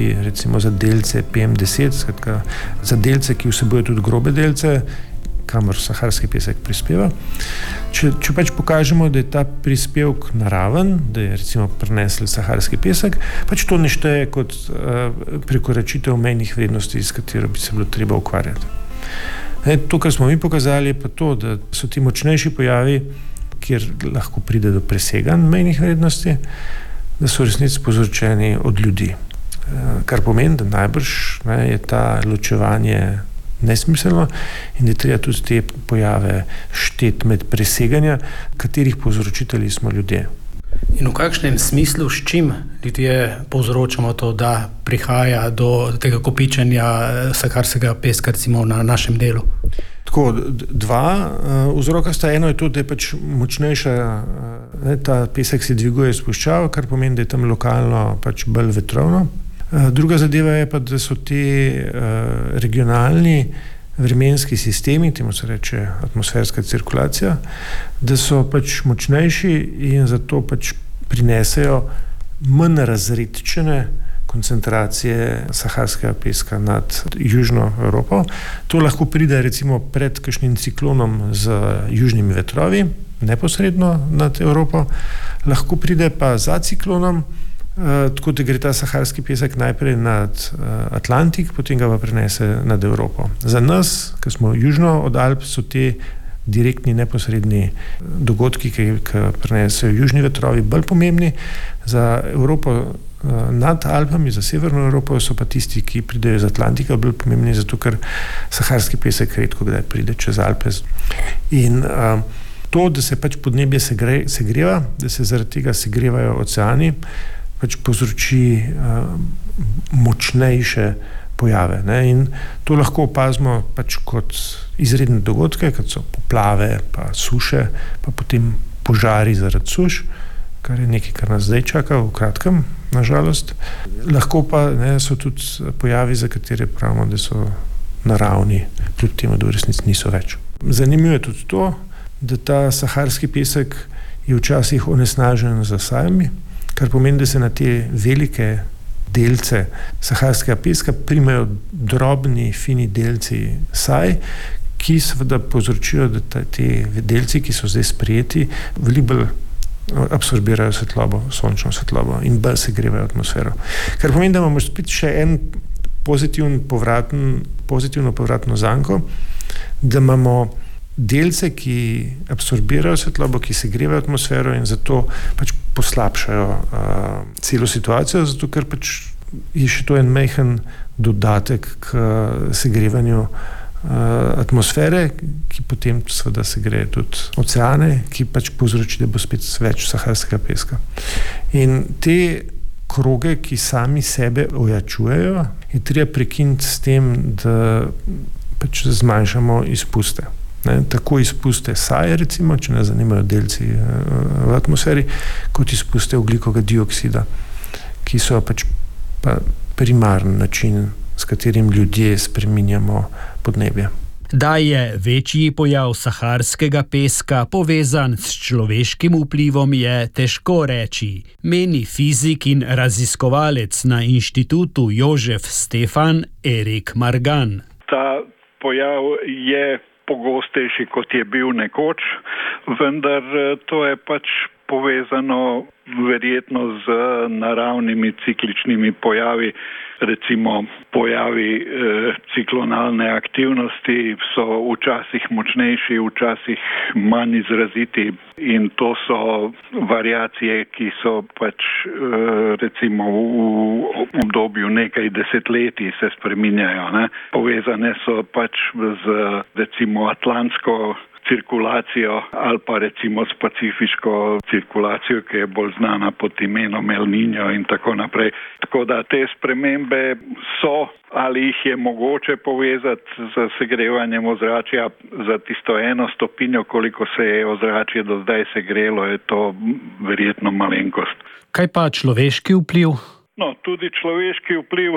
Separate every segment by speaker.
Speaker 1: tudi recimo za delce PM10, skratka za delce, ki vsebujejo tudi grobe delce, kamor saharski pesek prispeva. Če pač pokažemo, da je ta prispevek naraven, da je recimo prinesel saharski pesek, pač to ne šteje kot prekoračitev mejnih vrednosti, s katero bi se bilo treba ukvarjati. To, kar smo mi pokazali, je pa to, da so ti močnejši pojavi, kjer lahko pride do preseganj mejnih vrednosti, da so v resnici povzročeni od ljudi. Kar pomeni, da najbrž je ta ločevanje nesmiselno in da je treba tudi te pojave šteti med preseganja, katerih povzročitelji smo ljudje.
Speaker 2: In v kakšnem smislu, s čim ljudje povzročamo to, da prihaja do tega kopičenja saharskega peska recimo na našem delu?
Speaker 1: Tako, dva vzroka sta. Eno je to, da je pač močnejša, ta pesek se dviguje iz puščav, kar pomeni, da je tam lokalno pač bolj vetrovno. Druga zadeva je pa, da so ti regionalni vremenski sistemi, temu se reče atmosferska cirkulacija, da so pač močnejši in zato pač prinesejo manj razredčene koncentracije saharskega peska nad južno Evropo. To lahko pride recimo pred kakšnim ciklonom z južnimi vetrovi, neposredno nad Evropo, lahko pride pa za ciklonom, tako da gre ta saharski pesek najprej nad Atlantik, potem ga pa prenese nad Evropo. Za nas, ki smo južno od Alp, so te direktni, neposredni dogodki, ki prenesejo južni vetrovi, bolj pomembni. Za Evropo nad Alpami, za severno Evropo so pa tisti, ki pridejo iz Atlantika, bolj pomembni, zato ker saharski pesek redko kdaj pride čez Alpe. In to, da se pač podnebje segreva, da se zaradi tega segrevajo oceani, pač povzroči močnejše pojave. In to lahko opazimo pač kot izredne dogodke, kot so poplave, pa suše, pa potem požari zaradi suš, kar je nekaj, kar nas zdaj čaka v kratkem, nažalost. Lahko pa so tudi pojavi, za katere pravimo, da so naravni, kljub temu, da v resnici niso več. Zanimivo je tudi to, da ta saharski pesek je včasih onesnažen z zasajami, kar pomeni, da se na te velike delce saharskega peska primejo drobni, fini delci saj, ki seveda povzročijo, da te delci, ki so zdaj sprejeti, veliko bolj absorbirajo svetlobo, sončno svetlobo in bolj segrevajo atmosfero. Kar pomeni, da imamo spet še en pozitivno povratno zanko, da imamo delce, ki absorbirajo svetlobo, ki segrevajo atmosfero in zato pač poslabšajo celo situacijo, zato ker pač je še to en majhen dodatek k segrevanju atmosfere, ki potem seveda segreje tudi oceane, ki pač povzroči, da bo spet več saharskega peska. In te kroge, ki sami sebe ojačujejo, je treba prekiniti s tem, da pač zmanjšamo izpuste. Tako izpuste saje, recimo, če nas zanimajo delci v atmosferi, kot izpuste ogljikovega dioksida, ki so pač primarni način, s katerim ljudje spreminjamo podnebje.
Speaker 3: Da je večji pojav saharskega peska povezan s človeškim vplivom, je težko reči, meni fizik in raziskovalec na inštitutu Jožef Stefan Erik Margan.
Speaker 4: Ta pojav je pogostejši, kot je bil nekoč, vendar to je pač povezano verjetno z naravnimi cikličnimi pojavi. Recimo pojavi ciklonalne aktivnosti so včasih močnejši, včasih manj izraziti in to so variacije, ki so pač recimo v obdobju nekaj desetletij se spreminjajo. Povezane so pač z recimo atlantsko cirkulacijo ali pa recimo s pacifiško cirkulacijo, ki je bolj znana pod imenom El Niño in tako naprej. Tako da te spremembe so, ali jih je mogoče povezati z segrevanjem ozračja za tisto 1 stopinjo, koliko se je ozračje do zdaj segrelo, je to verjetno malenkost.
Speaker 3: Kaj pa človeški vpliv?
Speaker 4: No, tudi človeški vpliv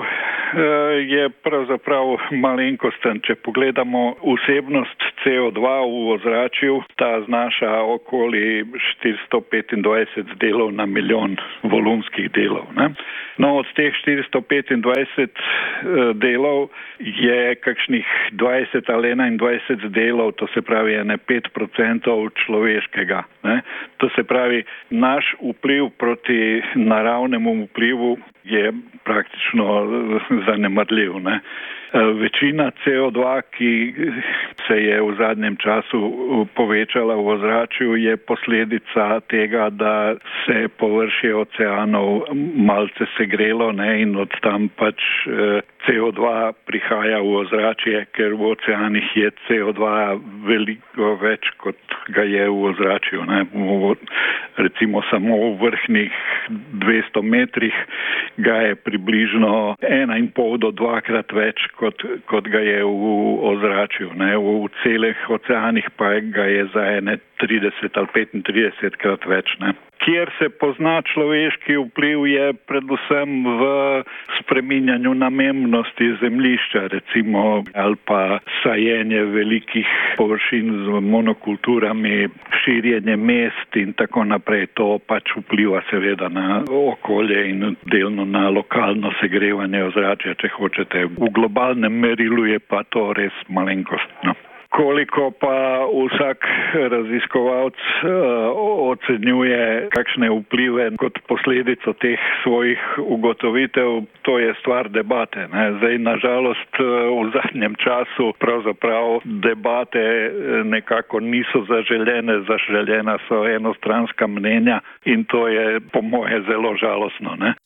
Speaker 4: je pravzaprav malenkosten. Če pogledamo vsebnost CO2 v ozračju, ta znaša okoli 425 delov na milijon volumskih delov. Ne? No, od teh 425 delov je kakšnih 20 ali 21 delov, to se pravi 5% človeškega. Ne? To se pravi, naš vpliv proti naravnemu vplivu je praktično zanemarljiv. Ne? Večina CO2, ki se je v zadnjem času povečala v ozračju, je posledica tega, da se je površje oceanov malce segrelo, ne, in od tam pač CO2 prihaja v ozračje, ker v oceanih je CO2 veliko več, kot ga je v ozračju. Ne. Recimo samo v vrhnjih 200 metrih ga je približno 1,5 do 2-krat več, kot ga je v ozračju. Ne. V celih oceanih pa ga je za 30 ali 35 krat več. Ne. Kjer se pozna človeški vpliv, je predvsem v spreminjanju namembnosti zemljišča, recimo, ali pa sajenje velikih površin z monokulturami, širjenje mest in tako naprej. To pač vpliva seveda na okolje in delno na lokalno segrevanje ozračja, če hočete. V globalnem merilu je pa to res malenkostno. Koliko pa vsak raziskovalec ocenjuje kakšne vplive kot posledico teh svojih ugotovitev, to je stvar debate. Ne. Zdaj, nažalost, v zadnjem času pravzaprav debate nekako niso zaželene, zaželena so enostranska mnenja in to je po moje zelo žalostno. Ne.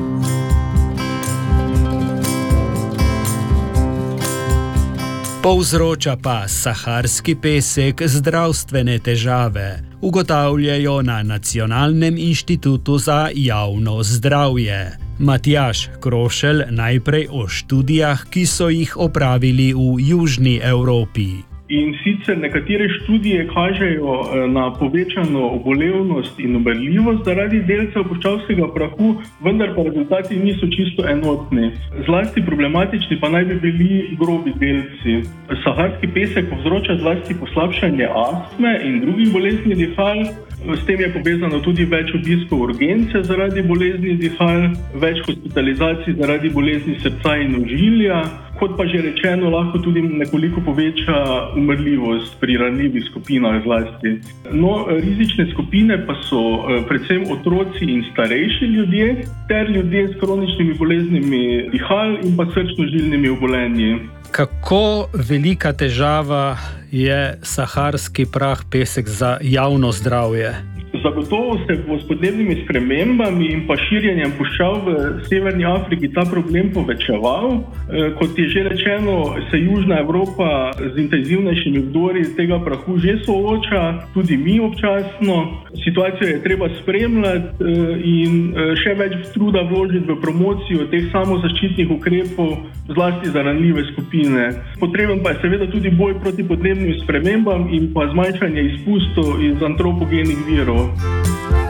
Speaker 3: Povzroča pa saharski pesek zdravstvene težave, ugotavljajo na Nacionalnem inštitutu za javno zdravje. Matjaž Krošelj najprej o študijah, ki so jih opravili v Južni Evropi.
Speaker 5: In sicer nekatere študije kažejo na povečano obolevnost in umrljivost zaradi delcev puščavskega prahu, vendar pa rezultati niso čisto enotni. Zlasti problematični pa naj bi bili grobi delci. Saharski pesek povzroča zlasti poslabšanje astme in drugih bolezni dihal. S tem je povezano tudi več obiskov urgence zaradi bolezni dihal, več hospitalizacij zaradi bolezni srca in ožilja, kot pa že rečeno, lahko tudi nekoliko poveča umrljivost pri ranljivih skupinah zlasti. No, rizične skupine pa so predvsem otroci in starejši ljudje ter ljudje s kroničnimi boleznimi dihal in pa srčno-žilnimi obolenji.
Speaker 2: Kako velika težava je saharski prah pesek za javno zdravje?
Speaker 5: Zagotovo se bo s podnebnimi spremembami in pa širjenjem puščav v Severni Afriki ta problem povečeval. Kot je že rečeno, se Južna Evropa z intenzivnejšimi vdori tega prahu že sooča, tudi mi občasno. Situacijo je treba spremljati in še več truda vložiti v promocijo teh samozaščitnih ukrepov, zlasti za ranljive skupine. Potreben pa je seveda tudi boj proti podnebnim spremembam in pa zmanjšanje izpustov iz antropogenih virov.